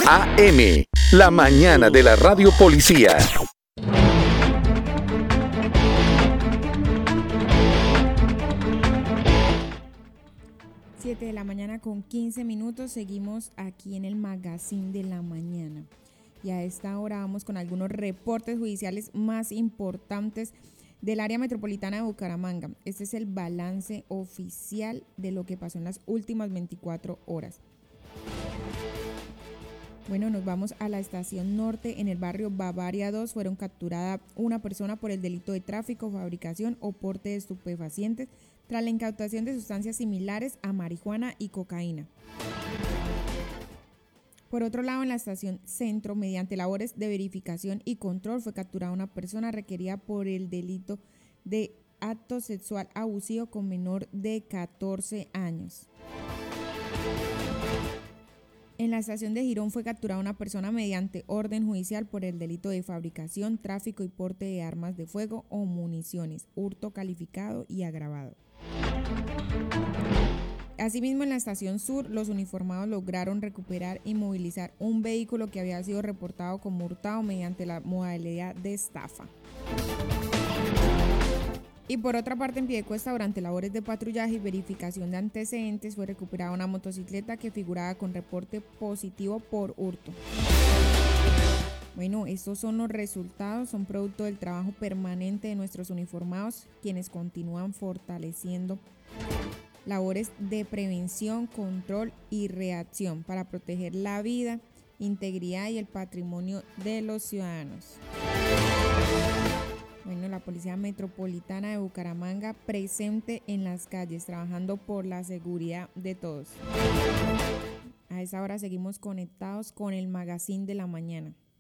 AM, la mañana de la Radio Policía. 7 de la mañana con 15 minutos, seguimos aquí en el Magazine de la Mañana. Y a esta hora vamos con algunos reportes judiciales más importantes del área metropolitana de Bucaramanga. Este es el balance oficial de lo que pasó en las últimas 24 horas. Bueno, nos vamos a la estación norte. En el barrio Bavaria 2 fueron capturada una persona por el delito de tráfico, fabricación o porte de estupefacientes tras la incautación de sustancias similares a marihuana y cocaína. Por otro lado, en la estación centro, mediante labores de verificación y control, fue capturada una persona requerida por el delito de acto sexual abusivo con menor de 14 años. En la estación de Girón fue capturada una persona mediante orden judicial por el delito de fabricación, tráfico y porte de armas de fuego o municiones, hurto calificado y agravado. Asimismo, en la estación sur, los uniformados lograron recuperar y movilizar un vehículo que había sido reportado como hurtado mediante la modalidad de estafa. Y por otra parte, en Piedecuesta, durante labores de patrullaje y verificación de antecedentes, fue recuperada una motocicleta que figuraba con reporte positivo por hurto. Bueno, estos son los resultados, son producto del trabajo permanente de nuestros uniformados, quienes continúan fortaleciendo labores de prevención, control y reacción para proteger la vida, integridad y el patrimonio de los ciudadanos. Bueno, la Policía Metropolitana de Bucaramanga presente en las calles, trabajando por la seguridad de todos. A esa hora seguimos conectados con el Magazine de la Mañana.